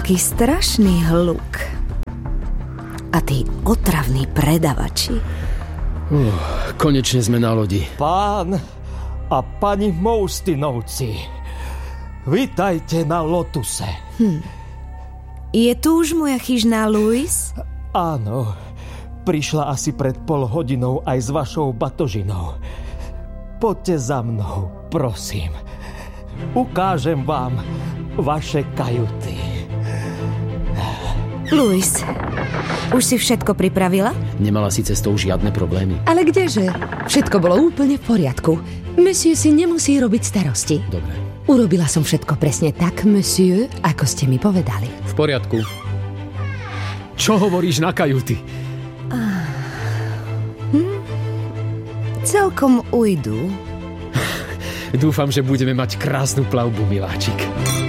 Aký strašný hluk. A tí otravní predavači. Konečne sme na lodi. Pán a pani Moustinovci, vitajte na Lotuse. Je tu už moja chyžná Louise? Áno, prišla asi pred pol hodinou aj s vašou batožinou. Poďte za mnou, prosím. Ukážem vám vaše kajuty. Louise, už si všetko pripravila? Nemala si cestou žiadne problémy. Ale kdeže? Všetko bolo úplne v poriadku. Monsieur si nemusí robiť starosti. Dobre. Urobila som všetko presne tak, monsieur, ako ste mi povedali. V poriadku. Čo hovoríš na kajuty? Celkom ujdu. Dúfam, že budeme mať krásnu plavbu, miláčik.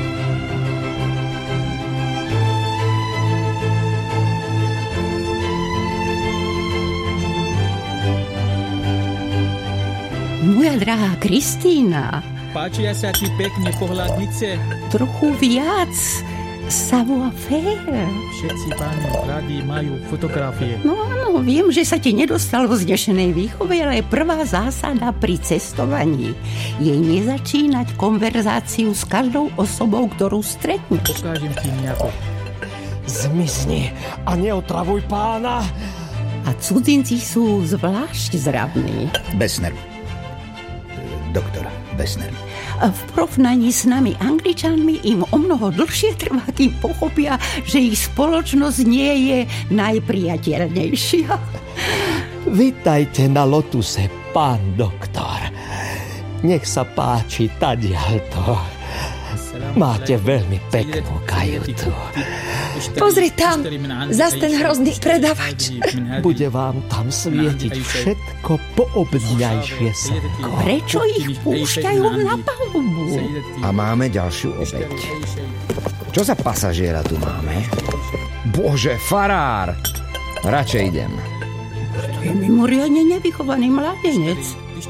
Moja drahá Kristína. Páčia sa ti pekne pohľadnice? Trochu viac savoir-faire. Všetci páni radi majú fotografie. No áno, viem, že sa ti nedostalo v znešenej výchove, ale prvá zásada pri cestovaní je nezačínať konverzáciu s každou osobou, ktorú stretneš. Ukážem ti nejako. Zmizni a neotravuj pána. A cudzinci sú zvlášť zradní. Besner. Doktor Besner. V porovnaní s nami Angličanmi im o mnoho dlhšie trvá, kým pochopia, že ich spoločnosť nie je najpriateľnejšia. Vitajte na Lotuse, pán doktor. Nech sa páči tadiaľto. Máte veľmi peknú kajutu. Pozri tam, zas ten hrozný predavač. Bude vám tam svietiť všetko poobňajšie slnko. Prečo ich púšťajú na palubu? A máme ďalšiu obeť. Čo za pasažiera tu máme? Bože, farár! Radšej idem. To je mimoriadne nevychovaný mladenec.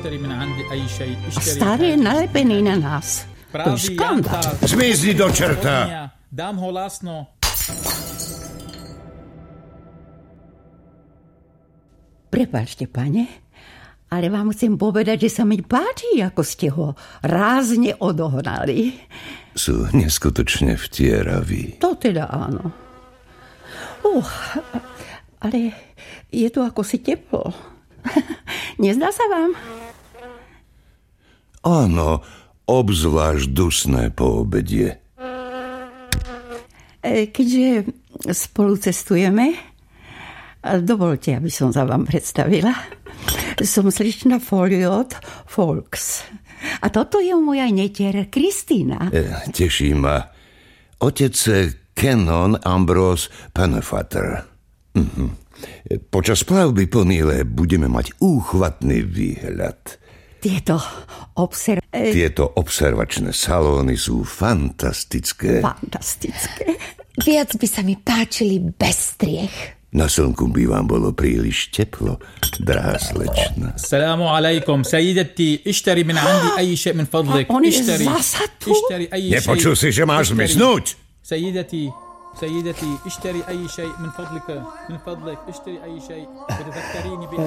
A stále je nalepený na nás. To je škandál. Zmizni do čerta! Dám ho lásno. Prepáčte, pane, ale vám chcem povedať, že sa mi páči, ako ste ho rázne odohnali. Sú neskutočne vtieraví. To teda áno. Ale je tu ako si teplo. Nezdá sa vám? Áno, obzvlášť dusné po obedie. Keďže spolu cestujeme, dovolte, aby som sa vám predstavila. Som slečna Folliot Folks. A toto je moja netier Kristína. Teší ma. Otec Canon Ambrose Pennefather. Počas plavby po Níle budeme mať úchvatný výhľad. Tieto observačné salóny sú fantastické. Fantastické. Viac by sa mi páčili bez striech. Na slnku by vám bolo príliš teplo, drahá slečna. Assalamu alaikum, sayyidati, ishtari min andi ay shay min fadlik. On je zasa tu? Nepočul si, že máš zmiznúť? Sayyidati, ishtari ay shay min fadlika, min fadlik, ishtari ay shay. Tadhakkarini bi.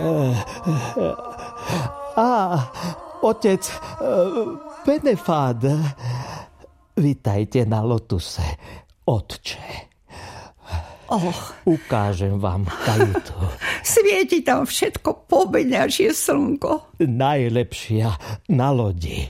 Otec Penefad, vitajte na Lotuse, otče. Ukážem vám kajutu. Svieti tam všetko pobeňašie slnko. Najlepšia na lodi.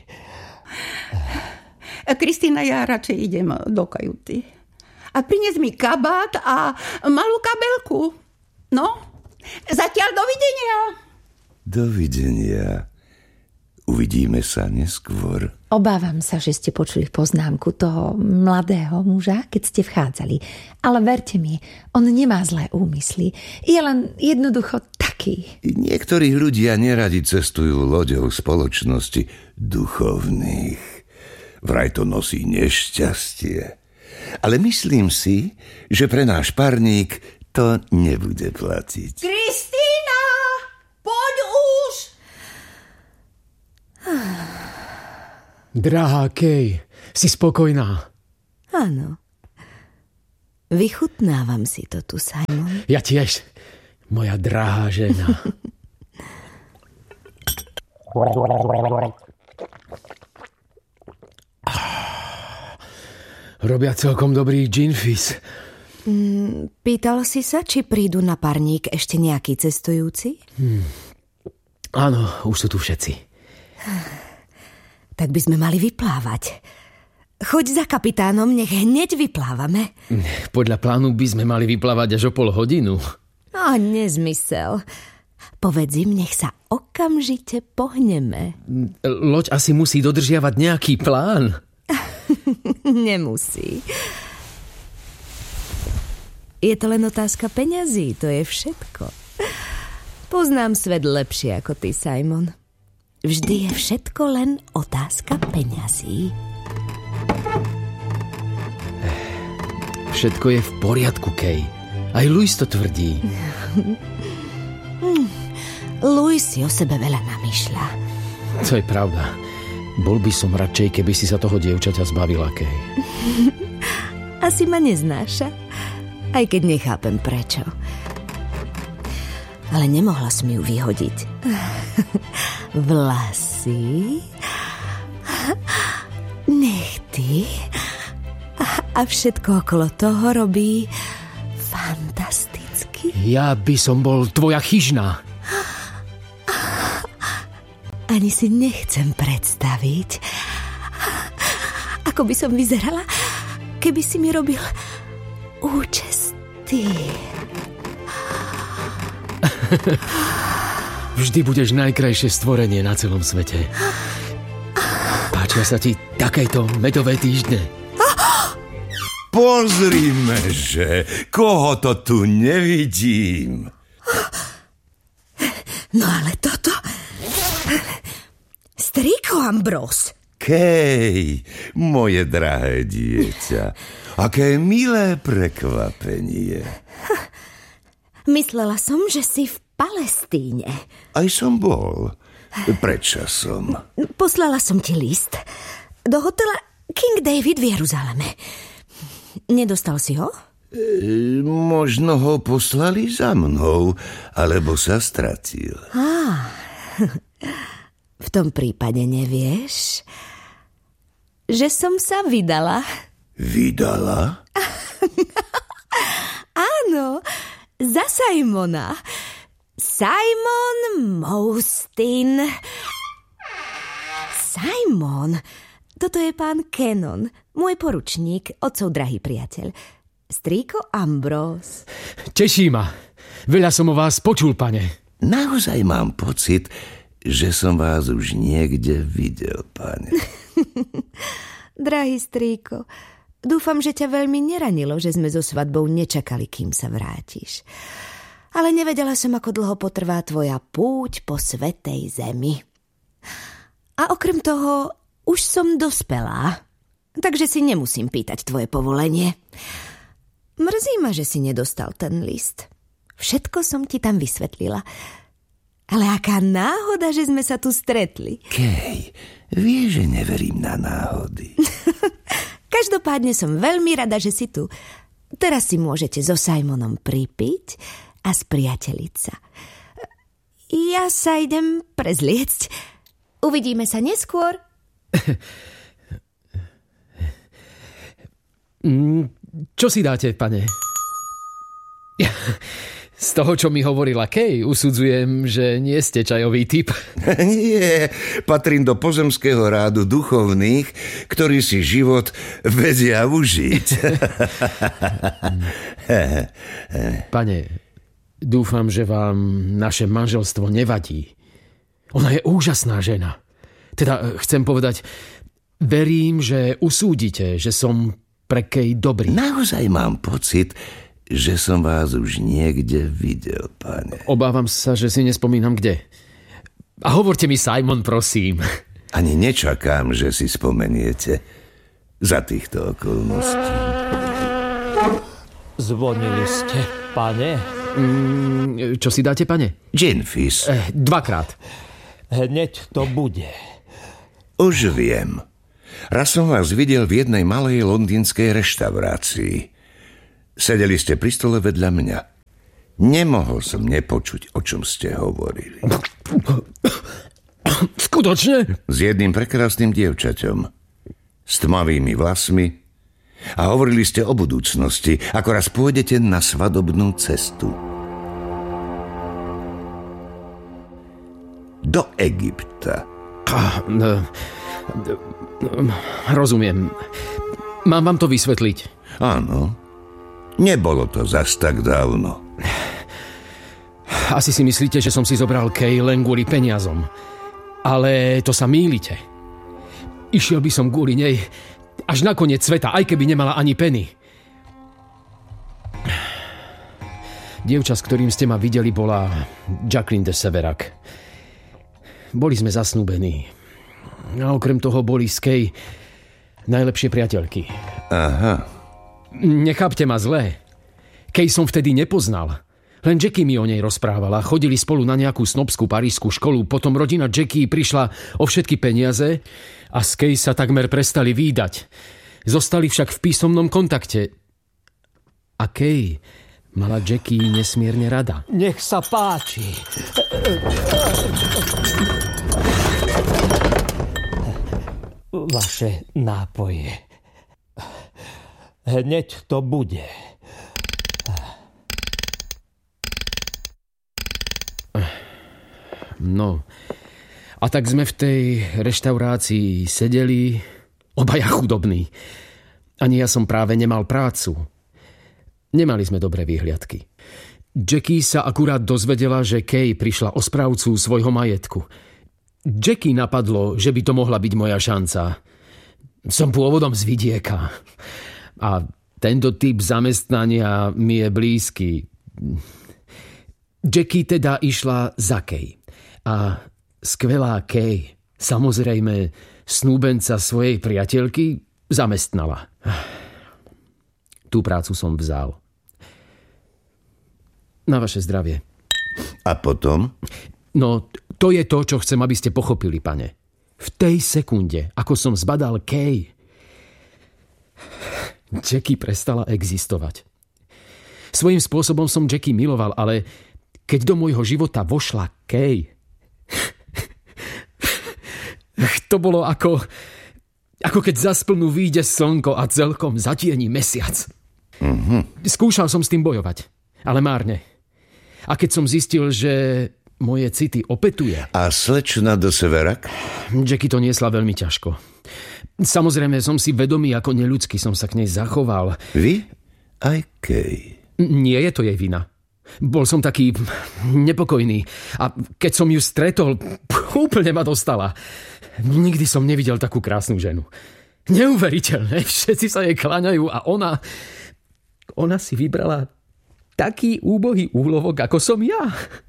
Kristína, ja radšej idem do kajuty. A prines mi kabát a malú kabelku. No, zatiaľ dovidenia. Dovidenia. Uvidíme sa neskôr. Obávam sa, že ste počuli poznámku toho mladého muža, keď ste vchádzali. Ale verte mi, on nemá zlé úmysly. Je len jednoducho taký. Niektorí ľudia neradi cestujú loďou spoločnosti duchovných. Vraj to nosí nešťastie. Ale myslím si, že pre náš parník to nebude platiť. Kristína! Poď už! Drahá Kay, si spokojná? Áno. Vychutnávam si to tu, Simon. Ja tiež, moja drahá žena. Robia celkom dobrý gin fizz. Pýtal si sa, či prídu na parník ešte nejakí cestujúci? Áno, už sú tu všetci. Tak by sme mali vyplávať. Choď za kapitánom, nech hneď vyplávame. Podľa plánu by sme mali vyplávať až o pol hodinu. No, nezmysel. Povedz im, nech sa okamžite pohneme. Loď asi musí dodržiavať nejaký plán. Nemusí. Je to len otázka peňazí, to je všetko. Poznám svet lepšie ako ty, Simon. Vždy je všetko len otázka peňazí. Všetko je v poriadku, Kay. Aj Louis to tvrdí. Louis si o sebe veľa namýšľa. To je pravda. Bol by som radšej, keby si sa toho dievčaťa zbavila, Kay. Asi ma neznáša. Aj keď nechápem prečo. Ale nemohla som ju vyhodiť. Vlasy, nechty a všetko okolo toho robí fantasticky. Ja by som bol tvoja chyžná. Ani si nechcem predstaviť, ako by som vyzerala, keby si mi robil účesty. Vždy budeš najkrajšie stvorenie na celom svete. Páčia sa ti takéto medové týždne? Pozrime, že koho to tu nevidím. No ale toto... Strýko Ambrose. Kej, moje drahé dieťa, aké milé prekvapenie. Myslela som, že si v Palestíne. Aj som bol. Predčasom. Poslala som ti list do hotela King David v Jeruzaleme. Nedostal si ho? Možno ho poslali za mnou, alebo sa stratil. V tom prípade nevieš, že som sa vydala. Vydala? Áno, za Simona. Simon Mostyn. Simon, toto je pán Cannon, môj poručník, otcov drahý priateľ. Strýko Ambrose. Teší ma. Veľa som o vás počul, pane. Naozaj mám pocit, že som vás už niekde videl, pane. Drahý strýko, dúfam, že ťa veľmi neranilo, že sme so svadbou nečakali, kým sa vrátiš. Ale nevedela som, ako dlho potrvá tvoja púť po svätej zemi. A okrem toho, už som dospelá, takže si nemusím pýtať tvoje povolenie. Mrzí ma, že si nedostal ten list. Všetko som ti tam vysvetlila. Ale aká náhoda, že sme sa tu stretli. Kej, vieš, že neverím na náhody. Každopádne som veľmi rada, že si tu. Teraz si môžete so Simonom pripiť a spriateliť sa. Ja sa idem prezliecť. Uvidíme sa neskôr. Čo si dáte, pane? Z toho, čo mi hovorila Kay, usudzujem, že nie ste čajový typ. Nie, patrím do pozemského rádu duchovných, ktorí si život vedia užiť. Pane, dúfam, že vám naše manželstvo nevadí. Ona je úžasná žena. Teda chcem povedať, verím, že usúdite, že som pre Kay dobrý. Naozaj mám pocit, že som vás už niekde videl, pane. Obávam sa, že si nespomínam kde. A hovorte mi, Simon, prosím. Ani nečakám, že si spomeniete za týchto okolností. Zvonili ste, pane? Čo si dáte, pane? Gin fizz. 2-krát. Hneď to bude. Už viem. Raz som vás videl v jednej malej londýnskej reštaurácii. Sedeli ste pri stole vedľa mňa. Nemohol som nepočuť, o čom ste hovorili. Skutočne? S jedným prekrásnym dievčaťom. S tmavými vlasmi. A hovorili ste o budúcnosti, ako raz pôjdete na svadobnú cestu. Do Egypta. Rozumiem. Mám vám to vysvetliť? Áno. Nebolo to zas tak dávno. Asi si myslíte, že som si zobral Kay len kvôli peniazom. Ale to sa mýlite. Išiel by som kvôli nej až na koniec sveta, aj keby nemala ani penny. Dievča, s ktorým ste ma videli, bola Jacqueline de Severac. Boli sme zasnúbení. A okrem toho boli s Kay najlepšie priateľky. Aha. Nechápte ma zle. Kay som vtedy nepoznal. Len Jackie mi o nej rozprávala. Chodili spolu na nejakú snobskú parížskú školu. Potom rodina Jackie prišla o všetky peniaze a s Kay sa takmer prestali vídať. Zostali však v písomnom kontakte. A Kay mala Jackie nesmierne rada. Nech sa páči. Vaše nápoje. Hneď to bude. No, a tak sme v tej reštaurácii sedeli, obaja chudobní. Ani ja som práve nemal prácu. Nemali sme dobré výhliadky. Jackie sa akurát dozvedela, že Kay prišla o správcu svojho majetku. Jackie napadlo, že by to mohla byť moja šanca. Som pôvodom z vidieka. A tento typ zamestnania mi je blízky. Jackie teda išla za Kay. A skvelá Kay, samozrejme snúbenca svojej priateľky, zamestnala. Tú prácu som vzal. Na vaše zdravie. A potom? No, to je to, čo chcem, aby ste pochopili, pane. V tej sekunde, ako som zbadal Kay, Jackie prestala existovať. Svojím spôsobom som Jackie miloval, ale keď do môjho života vošla Kay, to bolo ako keď za splnú vyjde slnko a celkom zatieni mesiac. Skúšal som s tým bojovať, ale márne. A keď som zistil, že moje city opetuje... A slečna de Severac? Jackie to niesla veľmi ťažko. Samozrejme, som si vedomý, ako neľudsky som sa k nej zachoval. Vy? Aj Kay? Nie je to jej vina. Bol som taký nepokojný a keď som ju stretol, úplne ma dostala. Nikdy som nevidel takú krásnu ženu. Neuveriteľné, všetci sa jej kláňajú a ona si vybrala taký úbohý úlovok, ako som ja.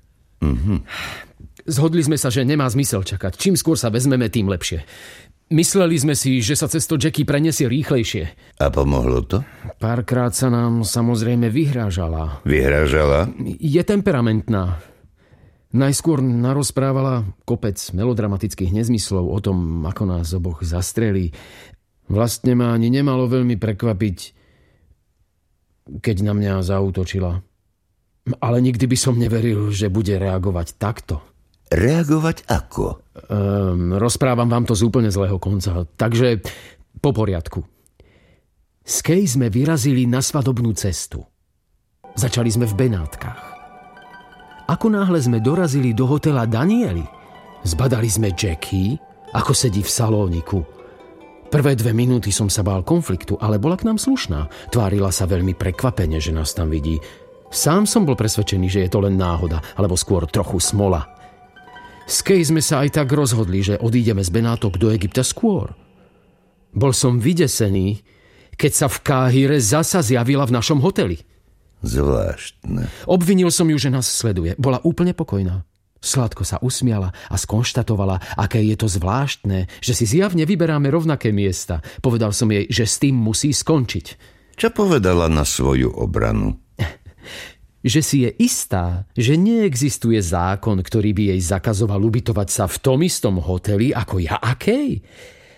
Zhodli sme sa, že nemá zmysel čakať. Čím skôr sa vezmeme, tým lepšie. Mysleli sme si, že sa cesto Jackie preniesie rýchlejšie. A pomohlo to? Párkrát sa nám samozrejme vyhrážala. Vyhrážala? Je temperamentná. Najskôr narozprávala kopec melodramatických nezmyslov o tom, ako nás oboch zastrelí. Vlastne ma ani nemalo veľmi prekvapiť, keď na mňa zaútočila. Ale nikdy by som neveril, že bude reagovať takto. Reagovať ako? Rozprávam vám to z úplne zlého konca. Takže po poriadku. S Kay sme vyrazili na svadobnú cestu. Začali sme v Benátkach. Ako náhle sme dorazili do hotela Danieli, zbadali sme Jackie, ako sedí v salóniku. Prvé 2 minúty som sa bál konfliktu, ale bola k nám slušná. Tvárila sa veľmi prekvapene, že nás tam vidí. Sám som bol presvedčený, že je to len náhoda, alebo skôr trochu smola. S Kay sme sa aj tak rozhodli, že odídeme z Benátok do Egypta skôr. Bol som vydesený, keď sa v Káhire zasa zjavila v našom hoteli. Zvláštne. Obvinil som ju, že nás sleduje. Bola úplne pokojná. Sladko sa usmiala a skonštatovala, aké je to zvláštne, že si zjavne vyberáme rovnaké miesta. Povedal som jej, že s tým musí skončiť. Čo povedala na svoju obranu? Že si je istá, že neexistuje zákon, ktorý by jej zakazoval ubytovať sa v tom istom hoteli ako ja a Kay.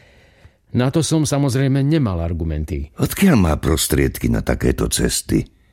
Na to som samozrejme nemal argumenty. Odkiaľ má prostriedky na takéto cesty?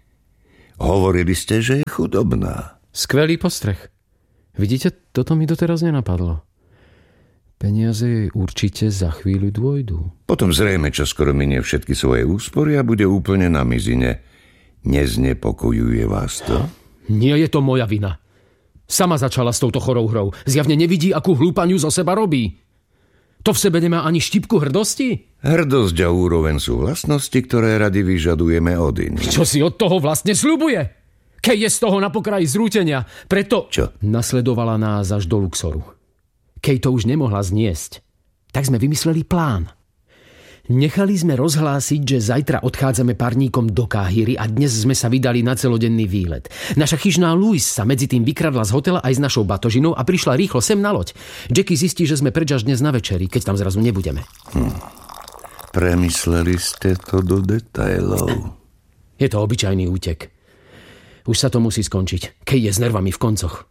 Hovorili ste, že je chudobná. Skvelý postreh. Vidíte, toto mi doteraz nenapadlo. Peniaze jej určite za chvíľu dôjdu. Potom zrejme čoskoro minie všetky svoje úspory a bude úplne na mizine. Neznepokojuje vás to? Nie je to moja vina. Sama začala s touto chorou hrou. Zjavne nevidí, akú hlúpaňu zo seba robí. To v sebe nemá ani štipku hrdosti? Hrdosť a úroveň sú vlastnosti, ktoré radi vyžadujeme od iných. Čo si od toho vlastne sľubuje? Keď je z toho na pokraji zrútenia. Preto nasledovala nás až do Luxoru. Keď to už nemohla zniesť, tak sme vymysleli plán. Nechali sme rozhlásiť, že zajtra odchádzame parníkom do Káhiry a dnes sme sa vydali na celodenný výlet. Naša chyžná Louise sa medzi tým vykradla z hotela aj s našou batožinou a prišla rýchlo sem na loď. Jackie zistí, že sme preč až dnes na večeri, keď tam zrazu nebudeme. Premysleli ste to do detailov. Je to obyčajný útek. Už sa to musí skončiť. Kej je s nervami v koncoch.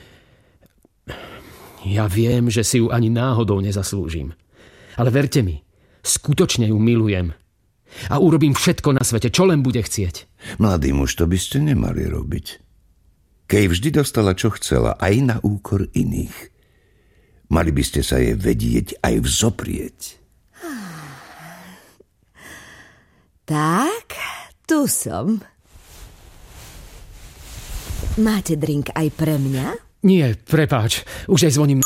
Ja viem, že si ju ani náhodou nezaslúžim. Ale verte mi, skutočne ju milujem. A urobím všetko na svete, čo len bude chcieť. Mladý muž, to by ste nemali robiť. Kej vždy dostala, čo chcela, aj na úkor iných. Mali by ste sa jej vedieť aj vzoprieť. Tak, tu som. Máte drink aj pre mňa? Nie, prepáč, už aj zvoním